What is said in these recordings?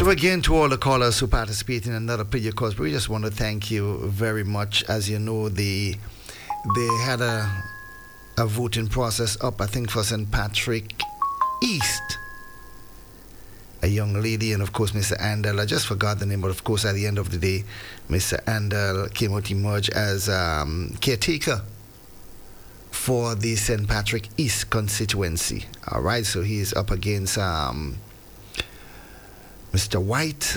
So again, to all the callers who participate in another Pidgey Cause, we just want to thank you very much. As you know, they had a voting process up, I think, for St. Patrick East. A young lady, and of course, Mr. Andel. I just forgot the name, but of course, at the end of the day, Mr. Andel came out emerged as caretaker for the St. Patrick East constituency. All right, so he is up against Mr. White.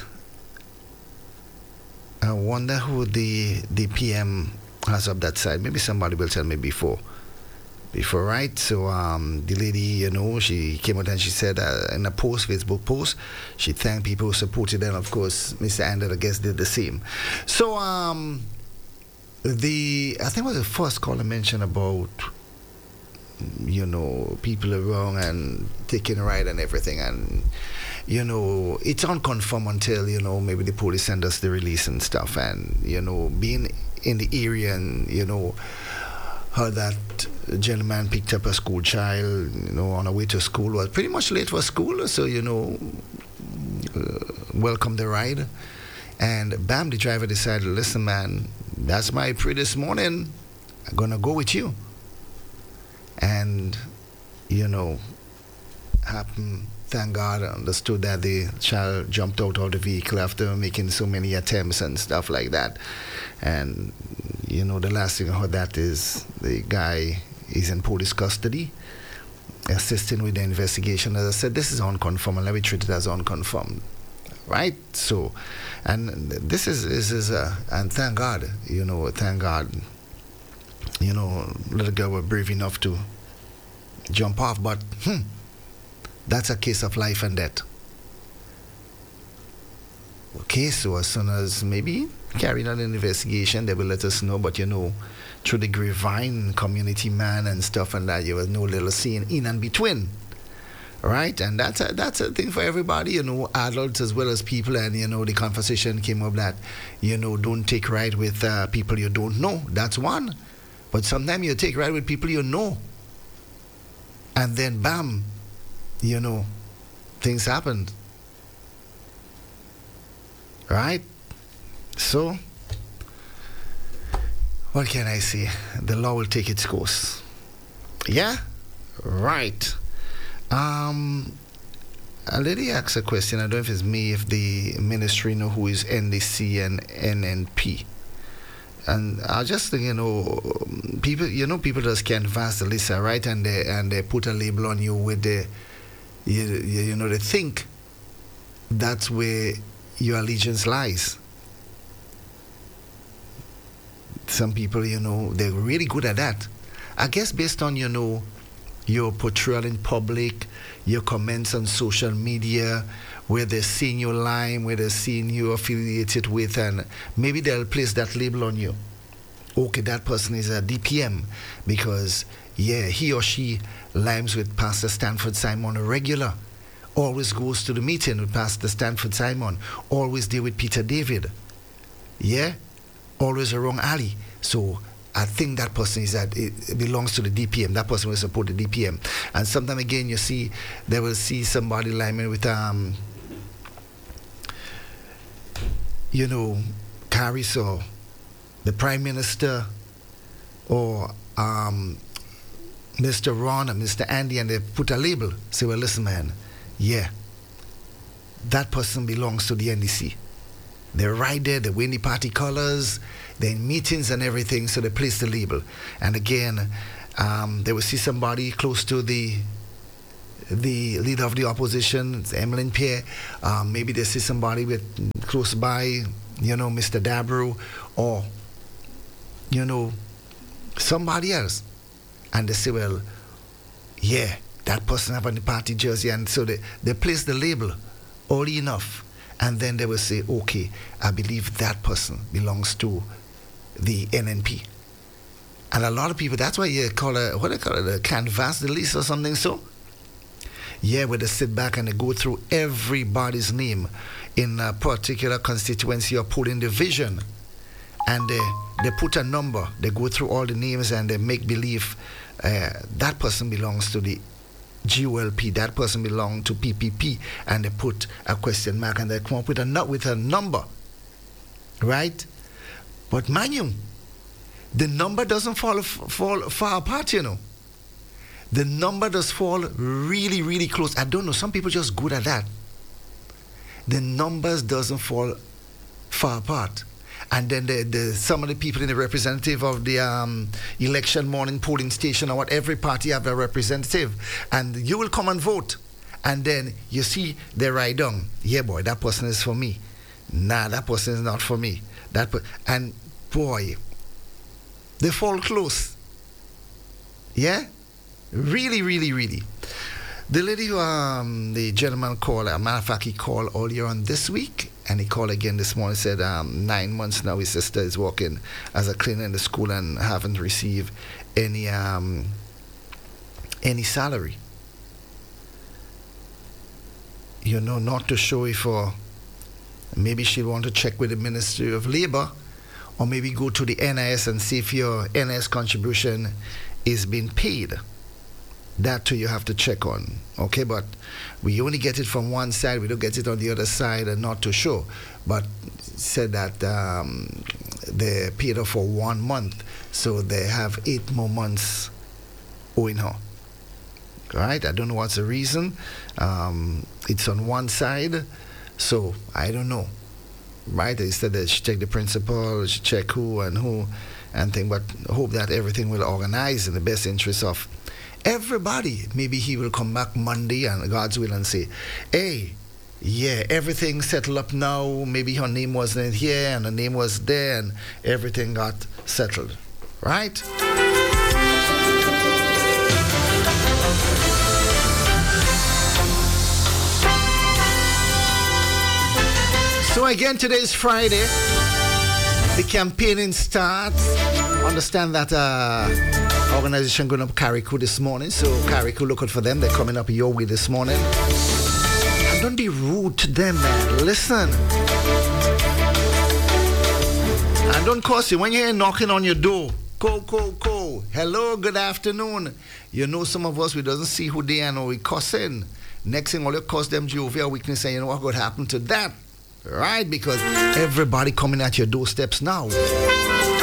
I wonder who the PM has up that side. Maybe somebody will tell me before, right? So the lady, you know, she came out and she said in a Facebook post, she thanked people who supported her, and of course, Mr. Andel, I guess, did the same. So I think it was the first caller mentioned about, you know, people are wrong and taking a ride and everything, and you know, it's unconfirmed until, you know, maybe the police send us the release and stuff, and you know, being in the area and, you know, heard that gentleman picked up a school child, you know, on her way to school, was pretty much late for school, so, you know, welcome the ride, and bam, the driver decided, listen man, that's my pre this morning, I'm gonna go with you. And, you know, happened, thank God, understood that the child jumped out of the vehicle after making so many attempts and stuff like that. And, you know, the last thing I heard that is the guy is in police custody, assisting with the investigation. As I said, this is unconfirmed, and let me treat it as unconfirmed. Right? So, and this is and thank God, you know, little girl were brave enough to jump off, but that's a case of life and death. Okay, so as soon as maybe carrying on an investigation, they will let us know, but you know, through the grapevine, community man and stuff and that, you will know little scene in and between. Right? And that's a thing for everybody, you know, adults as well as people. And, you know, the conversation came up that, you know, don't take ride with people you don't know. That's one. But sometimes you take ride with people you know. And then, bam, you know, things happened. Right? So, what can I say? The law will take its course. Yeah? Right. A lady asked a question. I don't know if it's me, if the ministry know who is NDC and NNP. And I just think, you know, people just canvass the list, right? And they put a label on you with the, you know, they think that's where your allegiance lies. Some people, you know, they're really good at that. I guess based on, you know, your portrayal in public, your comments on social media, where they're seeing your line, where they're seeing you affiliated with, and maybe they'll place that label on you. Okay, that person is a DPM because, yeah, he or she limes with Pastor Stanford Simon regular, always goes to the meeting with Pastor Stanford Simon, always there with Peter David, yeah, always around Ali. So I think that person it belongs to the DPM. That person will support the DPM. And sometimes again, you see, they will see somebody lining with, you know, Caris or the Prime Minister or Mr. Ron or Mr. Andy, and they put a label. Say, well, listen, man, yeah, that person belongs to the NDC. They're right there, they wear the party colors, they're in meetings and everything, so they place the label. And again, they will see somebody close to the leader of the opposition, it's Emmeline Pierre. Maybe they see somebody with close by, you know, Mr. Dabro, or, you know, somebody else. And they say, well, yeah, that person have on the party jersey. And so they place the label early enough. And then they will say, okay, I believe that person belongs to the NNP. And a lot of people, that's why you call it, what do they call it, a canvas the list or something so? Yeah, where they sit back and they go through everybody's name in a particular constituency or polling division. And they put a number, they go through all the names and they make believe that person belongs to the GOLP, that person belonged to PPP, and they put a question mark and they come up with a number, right? But mind you, the number doesn't fall far apart, you know. The number does fall really, really close. I don't know, some people just good at that. The numbers doesn't fall far apart. And then some of the people in the representative of the election morning polling station or what, every party have a representative. And you will come and vote. And then you see they write down, yeah, boy, that person is for me. Nah, that person is not for me. And boy, they fall close. Yeah? Really, really, really. The lady who, the gentleman called, a matter of fact, he called earlier on this week, and he called again this morning, said 9 months now his sister is working as a cleaner in the school and haven't received any salary. You know, not too sure if maybe she'll want to check with the Ministry of Labor, or maybe go to the NIS and see if your NIS contribution is being paid. That too you have to check on, okay? But we only get it from one side, we don't get it on the other side, and not too sure. But said that they paid her for 1 month, so they have 8 more months owing her. Right? I don't know what's the reason. It's on one side, so I don't know. Right? They said that she check the principal, she check who and thing, but hope that everything will organize in the best interest of everybody. Maybe he will come back Monday and God's will and say, hey, yeah, everything settled up now. Maybe her name wasn't here and her name was there and everything got settled. Right? So again, today is Friday. The campaigning starts. Understand that organization going up Carriacou this morning. So Carriacou, look out for them. They're coming up your way this morning. And don't be rude to them, man. Listen. And don't curse you when you're knocking on your door. Ko. Hello, good afternoon. You know, some of us, we doesn't see who they are and we cussing. Next thing, all you cuss them jovial weakness, and you know what could happen to that? Right? Because everybody coming at your doorsteps now.